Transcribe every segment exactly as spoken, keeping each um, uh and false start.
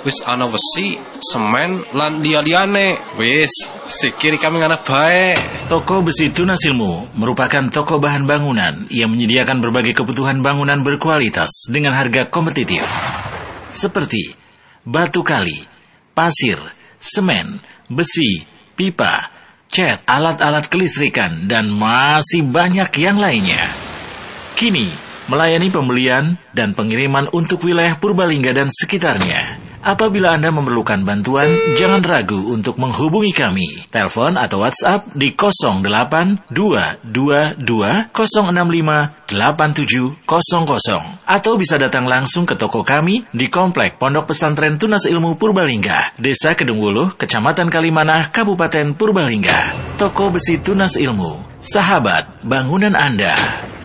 wis ana wesi, semen lan liya-liyane. Wis, sikir kami ngana bae. Toko Besi Tunas Ilmu merupakan toko bahan bangunan yang menyediakan berbagai kebutuhan bangunan berkualitas dengan harga kompetitif. Seperti batu kali, pasir, semen, besi, pipa, cat, alat-alat kelistrikan, dan masih banyak yang lainnya. Kini, melayani pembelian dan pengiriman untuk wilayah Purbalingga dan sekitarnya. Apabila Anda memerlukan bantuan, jangan ragu untuk menghubungi kami. Telepon atau WhatsApp di nol delapan dua dua dua nol enam lima delapan tujuh nol nol atau bisa datang langsung ke toko kami di Komplek Pondok Pesantren Tunas Ilmu Purbalingga, Desa Kedungwuluh, Kecamatan Kalimanah, Kabupaten Purbalingga. Toko Besi Tunas Ilmu, sahabat bangunan Anda.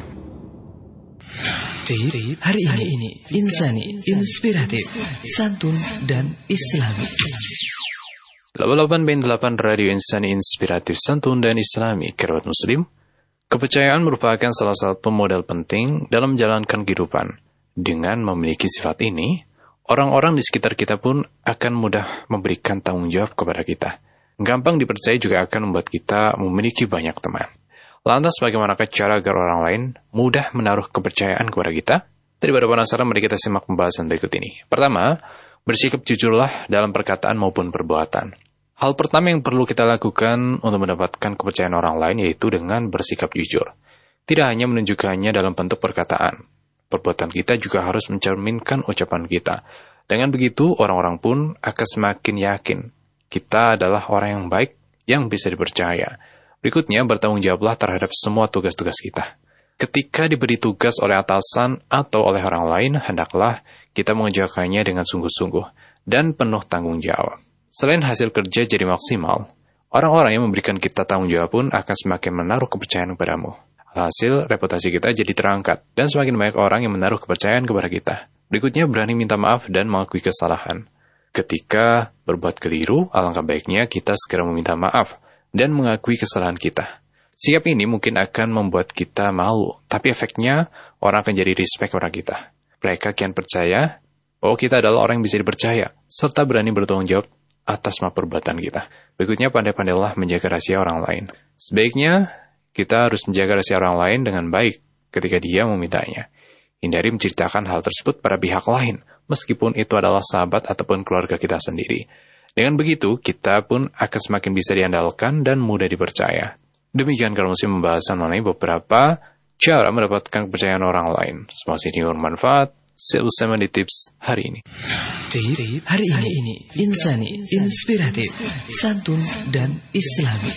Tip hari ini, ini insani, inspiratif, santun, dan islami. delapan puluh delapan koma delapan Radio Insani Inspiratif, Santun, dan Islami. Kerabat Muslim, kepercayaan merupakan salah satu modal penting dalam menjalankan kehidupan. Dengan memiliki sifat ini, orang-orang di sekitar kita pun akan mudah memberikan tanggung jawab kepada kita. Gampang dipercaya juga akan membuat kita memiliki banyak teman. Lantas bagaimanakah cara agar orang lain mudah menaruh kepercayaan kepada kita? Daripada penasaran, mari kita simak pembahasan berikut ini. Pertama, bersikap jujurlah dalam perkataan maupun perbuatan. Hal pertama yang perlu kita lakukan untuk mendapatkan kepercayaan orang lain yaitu dengan bersikap jujur. Tidak hanya menunjukkannya dalam bentuk perkataan. Perbuatan kita juga harus mencerminkan ucapan kita. Dengan begitu, orang-orang pun akan semakin yakin kita adalah orang yang baik yang bisa dipercaya. Berikutnya, bertanggung jawablah terhadap semua tugas-tugas kita. Ketika diberi tugas oleh atasan atau oleh orang lain, hendaklah kita mengerjakannya dengan sungguh-sungguh dan penuh tanggung jawab. Selain hasil kerja jadi maksimal, orang-orang yang memberikan kita tanggung jawab pun akan semakin menaruh kepercayaan kepadamu. Alhasil, reputasi kita jadi terangkat dan semakin banyak orang yang menaruh kepercayaan kepada kita. Berikutnya, berani minta maaf dan mengakui kesalahan. Ketika berbuat keliru, alangkah baiknya kita segera meminta maaf dan mengakui kesalahan kita. Sikap ini mungkin akan membuat kita malu, tapi efeknya orang akan jadi respect kepada kita. Mereka kian percaya bahwa kita adalah orang yang bisa dipercaya, serta berani bertanggung jawab atas semua perbuatan kita. Berikutnya, pandai-pandailah menjaga rahasia orang lain. Sebaiknya, kita harus menjaga rahasia orang lain dengan baik ketika dia memintanya. Hindari menceritakan hal tersebut pada pihak lain, meskipun itu adalah sahabat ataupun keluarga kita sendiri. Dengan begitu, kita pun akan semakin bisa diandalkan dan mudah dipercaya. Demikian kalau masih pembahasan mengenai beberapa cara mendapatkan kepercayaan orang lain. Semoga ini bermanfaat. Selesai di tips hari ini. Tip hari ini, ini insani, inspiratif, santun, dan islami.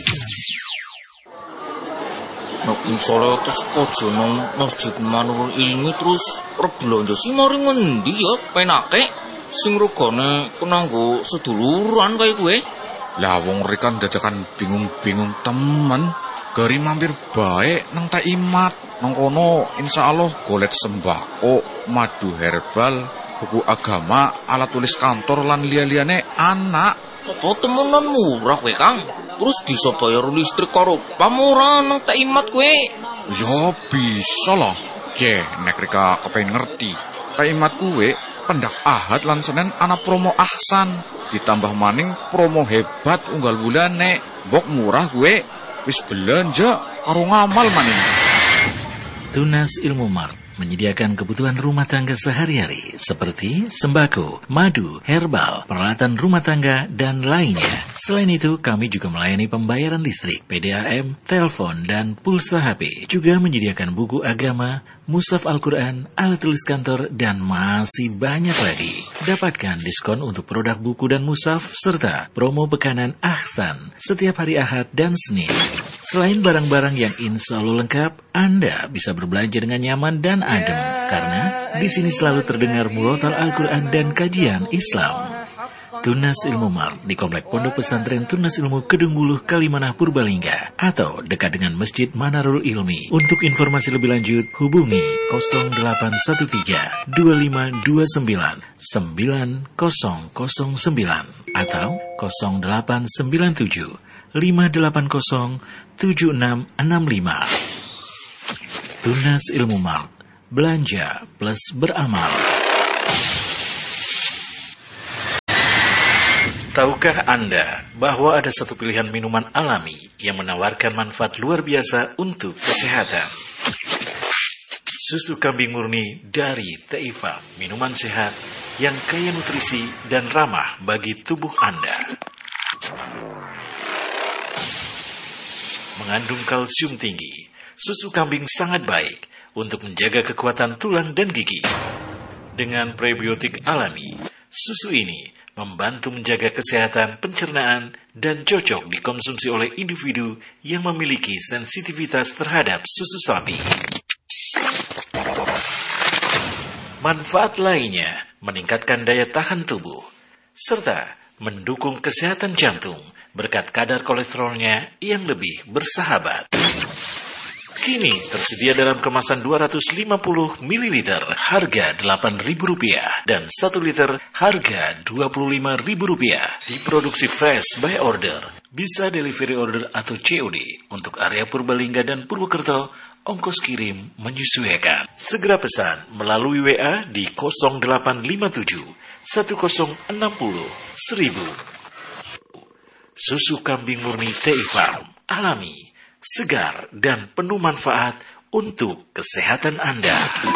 Nek sore terus kojo nang Masjid Manurul Ilmi terus rebelanja sih mari ngendi ya penake? Sing regane penanggo seduluran kaya kowe. Lah wong rekan dadakan bingung-bingung temen. Gari mampir bae nang Taimat. Nang kono insyaallah golek sembako, madu herbal, buku agama, alat tulis kantor lan liya-liyane anak. Apa temenan murah kowe, Kang? Terus bisa bayar listrik karo pamurah nang Taimat kowe? Ya bisa lah. Ke nek reka kepen ngerti. Taimat kowe pendak Ahad lan Senin ana promo ahsan, ditambah maning promo hebat unggal bulane. Bok murah gue wis belanja karo ngamal maning. Tunas Ilmu Mart menyediakan kebutuhan rumah tangga sehari-hari seperti sembako, madu, herbal, peralatan rumah tangga, dan lainnya. Selain itu, kami juga melayani pembayaran listrik, P D A M, telepon, dan pulsa H P. Juga menyediakan buku agama, mushaf Al-Quran, alat tulis kantor, dan masih banyak lagi. Dapatkan diskon untuk produk buku dan mushaf, serta promo bekanan Ahsan setiap hari Ahad dan Senin. Selain barang-barang yang insya Allah lengkap, Anda bisa berbelanja dengan nyaman dan adem, karena di sini selalu terdengar murotal Al-Quran dan kajian Islam. Tunas Ilmu Mart di Komplek Pondok Pesantren Tunas Ilmu Kedungwuluh, Kalimanah, Purbalingga, atau dekat dengan Masjid Manarul Ilmi. Untuk informasi lebih lanjut, hubungi nol delapan satu tiga dua lima dua sembilan sembilan nol nol sembilan atau nol delapan sembilan tujuh lima delapan nol tujuh enam enam lima. Tunas Ilmu Mart, belanja plus beramal. Tahukah Anda bahwa ada satu pilihan minuman alami yang menawarkan manfaat luar biasa untuk kesehatan? Susu kambing murni dari T I Farm, minuman sehat yang kaya nutrisi dan ramah bagi tubuh Anda. Mengandung kalsium tinggi, susu kambing sangat baik untuk menjaga kekuatan tulang dan gigi. Dengan prebiotik alami, susu ini membantu menjaga kesehatan pencernaan dan cocok dikonsumsi oleh individu yang memiliki sensitivitas terhadap susu sapi. Manfaat lainnya meningkatkan daya tahan tubuh, serta mendukung kesehatan jantung berkat kadar kolesterolnya yang lebih bersahabat. Kini tersedia dalam kemasan dua ratus lima puluh mililiter harga delapan ribu rupiah dan satu liter harga dua puluh lima ribu rupiah. Diproduksi fresh by order. Bisa delivery order atau C O D untuk area Purbalingga dan Purwokerto. Ongkos kirim menyesuaikan. Segera pesan melalui W A di nol delapan lima tujuh satu nol enam nol seribu. Susu kambing murni T I Farm, alami, segar, dan penuh manfaat untuk kesehatan Anda.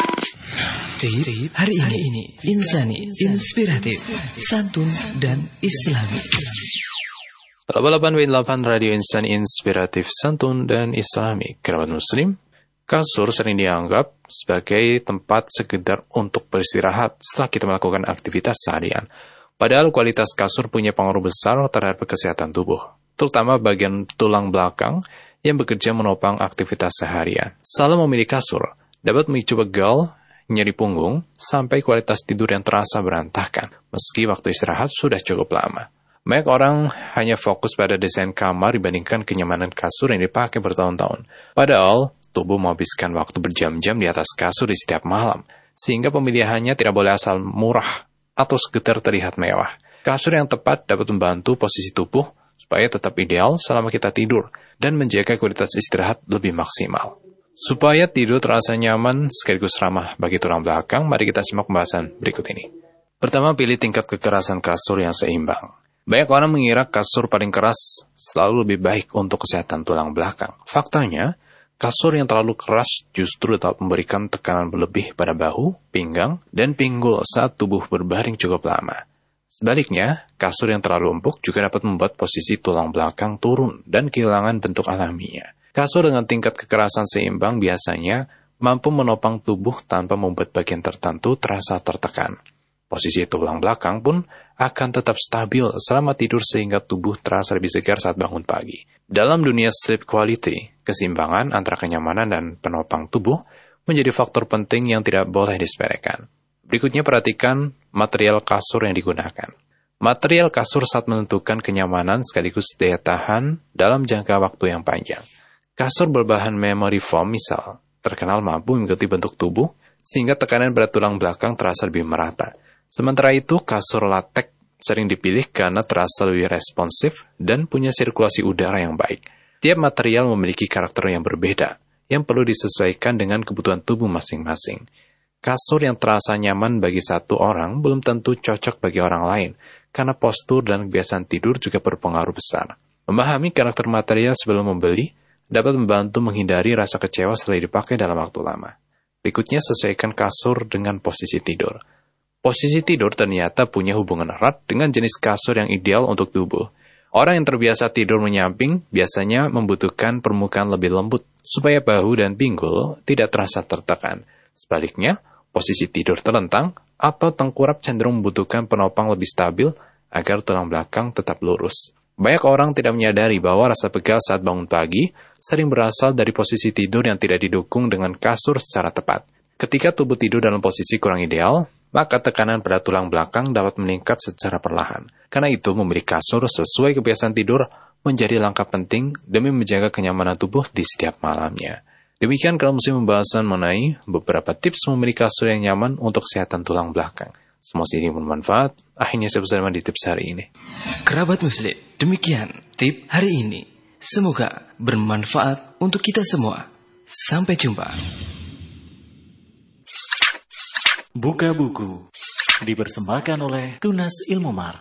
Tip hari ini ini insani, inspiratif, santun, dan islami. delapan puluh delapan koma delapan Radio Insani Inspiratif, Santun, dan Islami. Kerabat Muslim, kasur sering dianggap sebagai tempat sekedar untuk beristirahat setelah kita melakukan aktivitas seharian. Padahal kualitas kasur punya pengaruh besar terhadap kesehatan tubuh, terutama bagian tulang belakang yang bekerja menopang aktivitas seharian. Salah memilih kasur dapat memicu pegal, nyeri punggung, sampai kualitas tidur yang terasa berantakan, meski waktu istirahat sudah cukup lama. Banyak orang hanya fokus pada desain kamar dibandingkan kenyamanan kasur yang dipakai bertahun-tahun. Padahal, tubuh menghabiskan waktu berjam-jam di atas kasur di setiap malam, sehingga pemilihannya tidak boleh asal murah atau sekedar terlihat mewah. Kasur yang tepat dapat membantu posisi tubuh supaya tetap ideal selama kita tidur dan menjaga kualitas istirahat lebih maksimal. Supaya tidur terasa nyaman sekaligus ramah bagi tulang belakang, mari kita simak pembahasan berikut ini. Pertama, pilih tingkat kekerasan kasur yang seimbang. Banyak orang mengira kasur paling keras selalu lebih baik untuk kesehatan tulang belakang. Faktanya, kasur yang terlalu keras justru dapat memberikan tekanan berlebih pada bahu, pinggang, dan pinggul saat tubuh berbaring cukup lama. Sebaliknya, kasur yang terlalu empuk juga dapat membuat posisi tulang belakang turun dan kehilangan bentuk alaminya. Kasur dengan tingkat kekerasan seimbang biasanya mampu menopang tubuh tanpa membuat bagian tertentu terasa tertekan. Posisi tulang belakang pun akan tetap stabil selama tidur sehingga tubuh terasa lebih segar saat bangun pagi. Dalam dunia sleep quality, keseimbangan antara kenyamanan dan penopang tubuh menjadi faktor penting yang tidak boleh disepelekan. Berikutnya perhatikan material kasur yang digunakan. Material kasur saat menentukan kenyamanan sekaligus daya tahan dalam jangka waktu yang panjang. Kasur berbahan memory foam misal, terkenal mampu mengikuti bentuk tubuh sehingga tekanan pada tulang belakang terasa lebih merata. Sementara itu, kasur latex sering dipilih karena terasa lebih responsif dan punya sirkulasi udara yang baik. Tiap material memiliki karakter yang berbeda, yang perlu disesuaikan dengan kebutuhan tubuh masing-masing. Kasur yang terasa nyaman bagi satu orang belum tentu cocok bagi orang lain, karena postur dan kebiasaan tidur juga berpengaruh besar. Memahami karakter material sebelum membeli dapat membantu menghindari rasa kecewa setelah dipakai dalam waktu lama. Berikutnya, sesuaikan kasur dengan posisi tidur. Posisi tidur ternyata punya hubungan erat dengan jenis kasur yang ideal untuk tubuh. Orang yang terbiasa tidur menyamping biasanya membutuhkan permukaan lebih lembut supaya bahu dan pinggul tidak terasa tertekan. Sebaliknya, posisi tidur terlentang atau tengkurap cenderung membutuhkan penopang lebih stabil agar tulang belakang tetap lurus. Banyak orang tidak menyadari bahwa rasa pegal saat bangun pagi sering berasal dari posisi tidur yang tidak didukung dengan kasur secara tepat. Ketika tubuh tidur dalam posisi kurang ideal, maka tekanan pada tulang belakang dapat meningkat secara perlahan. Karena itu, memilih kasur sesuai kebiasaan tidur menjadi langkah penting demi menjaga kenyamanan tubuh di setiap malamnya. Demikian kalau mesti pembahasan mengenai beberapa tips memilih kasur yang nyaman untuk kesehatan tulang belakang. Semoga ini bermanfaat. Akhirnya saya bersama di tips hari ini. Kerabat Muslim, demikian tip hari ini. Semoga bermanfaat untuk kita semua. Sampai jumpa. Buka buku dipersembahkan oleh Tunas Ilmu Mart.